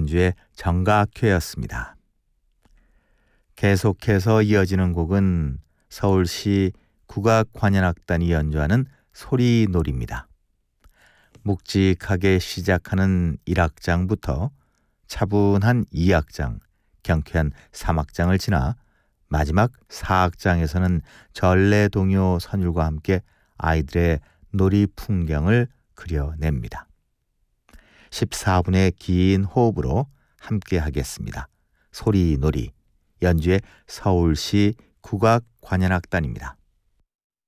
연주의 정각회였습니다. 계속해서 이어지는 곡은 서울시 국악관현악단이 연주하는 소리놀이입니다. 묵직하게 시작하는 1악장부터 차분한 2악장, 경쾌한 3악장을 지나 마지막 4악장에서는 전래동요 선율과 함께 아이들의 놀이 풍경을 그려냅니다. 14분의 긴 호흡으로 함께 하겠습니다. 소리놀이, 연주의 서울시 국악관현악단입니다.